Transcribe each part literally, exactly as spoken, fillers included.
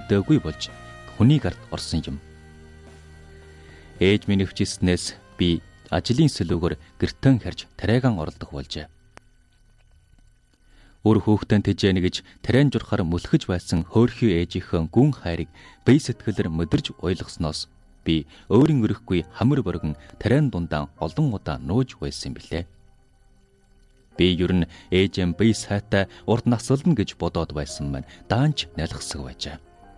мэдээгүй болж хүний гарт орсон юм. Ээж минь өвчснээс би ажлын сэлүүгээр гэртэн харж тариаган оролдох болжээ. Өөр хүүхдэн тэжээнэ гэж тариан журахаар мөлхөж байсан хөөрхий ээжийнхээ гүн хайрыг бие сэтгэлээр мэдэрж ойлгосноос би өөрийн өрөхгүй хамар боргон тариан дундаа олон удаа нууж байсан билээ. Би ер нь ээжэм бие сайтай урд наслна гэж бодоод байсан маань даанч нялхсаг байжээ.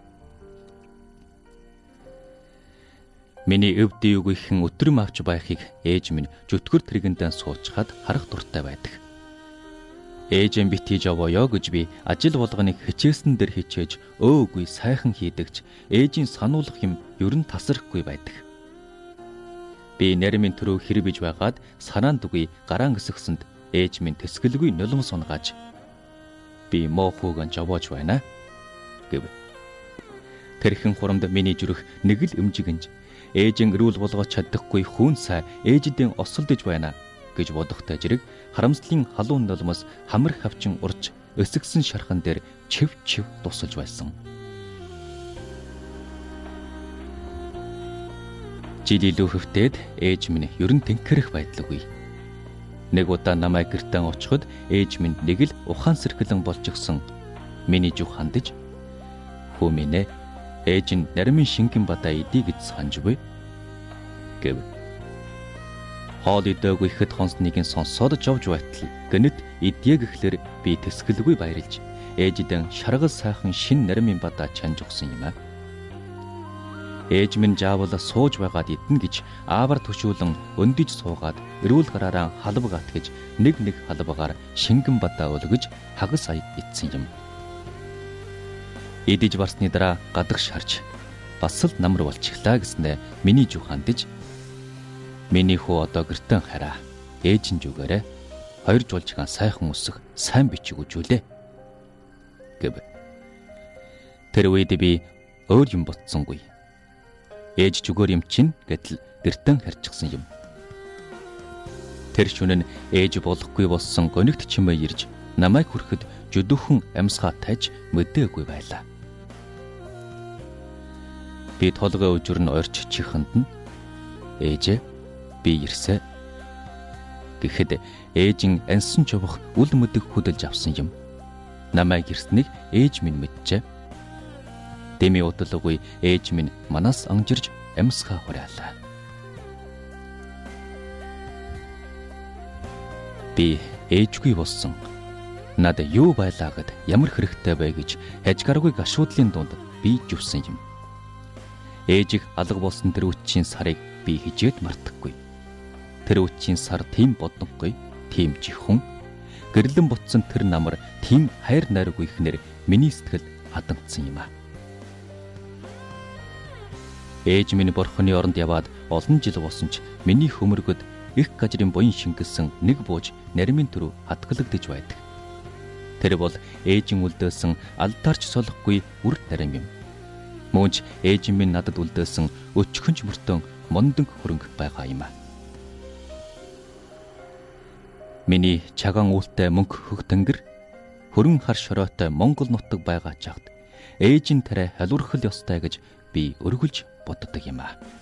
Миний өвдөө үгүйхэн өтрөм авч байхыг ээж минь зүтгэр тэргэндээ суучхад харах дуртай байдаг. Ээжэм битгий жавоё гэж би ажил болгоныг хичээсэн дээр хичээж өөгүй сайхан хийдэгч ээжийн сануулгах юм ер нь тасрахгүй байдаг. Би нарийн төрөө хэрвэж байгаад санаанд үгүй гараан гисгсэнд ээж минь тэсгэлгүй нулим сунгааж би моохууган жавоож байна гэв. Тэрхэн хурамд миний зүрх нэг л өмжигэнж ээжин эрүүл болгож чаддаггүй хүн сай ээждийн осолдож байна гэж бодохтой зэрэг харамслын халуун нулимс хамар хавчин урж өсгсөн шархан дээр чив чив тусалж байсан. Жилилүү хөвтөд ээж минь ерөн тэнхэрэх байдлаагүй. Нэг удаа намайг гэртээ очиход ээж минь нэг л ухаан сэрхлэн болчихсон миний зүг хандаж "Хүү минь ээ, ээж нь нарийн шингэн бадаа идий гэж санаж буй" гэв. Хоол идээгүй ихэд хонсныг нь сонсоод жовж байтал гэнэт идье гэхлээр би тэсгэлгүй баярлж ээждэн шаргал сайхан шин нарийн бадаа чанж өгсөн юм аа. Ээж минь заавал сууж байгаад идэнэ гэж аавар төшүүлэн өндөж суугаад эрүүл гараараа халбаг ат гэж нэг нэг халбагаар шингэн бадаа өлгөж хагас аяг идсэн юм. Идэж барсны дараа гадагш харж бас л намар болчихлаа гэснээр миний зүг хандаж "Миний хүү одоо гэртэн хараа. Ээж нь зүгээрээ хоёр жуулчгаан сайхан өсөх сайн бичиг үжүүлээ" гэв. Тэр үед би өөр юм ботсонгүй. Ээж зүгээр юм чинь гэтэл гэртэн харчихсан юм. Тэр шөнө нь ээж болохгүй болсон гонигт чимээ ирж намайг хүрэхэд жүдүүхэн амьсгаа таж мэдээгүй байлаа. Би толгой өжөр нь орч чихэнд нь "Ээжээ, би ирсэ" гэхэд ээжин ансан жовох үл мэдэг хөдөлж авсан юм. Намайг ирснийг ээж минь мэджээ. Дэми удалгүй ээж минь манаас анжирж амьсгаа хураалаа. Би ээжгүй болсон. Надад юу байлаа гэд ямар хэрэгтэй бай гэж хажгаргүй гашуудлын дунд би зүвсэн юм. Ээжиг алга болсон тэр үтчийн сарыг би хижээд мартахгүй. Тэр үтчийн сар тийм бодонгүй, тийм жихэн, гэрлэн бутсан тэр намар тийм хайр найргүй ихнэр миний сэтгэл хадагдсан юм аа. Ээж минь бурхны оронд яваад олон жил болсон ч миний хөмөргөд их гажрын буян шингэлсэн нэг бууж нарийн төрөө хатгалагдж байдаг. Тэр бол ээжин үлдээсэн алдаарч солохгүй үр нарийн юм. Мөнч ээж минь надад үлдээсэн өчхөнч мөртөн мондөг хөрөнгө байгаа юм аа. Миний чагаан үүлтэй мөнгө хөх тэнгэр хөрөн хар шороотой Монгол нутаг байгаа чагт ээжин тарай халуурхал ёстой гэж би өргөлж боддог юм аа.